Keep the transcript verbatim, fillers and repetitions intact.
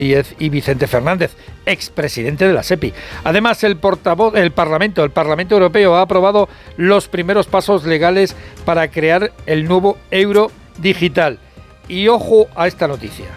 y Vicente Fernández, expresidente de la SEPI. Además, el portavoz, el Parlamento, el Parlamento Europeo ha aprobado los primeros pasos legales para crear el nuevo euro digital. Y ojo a esta noticia.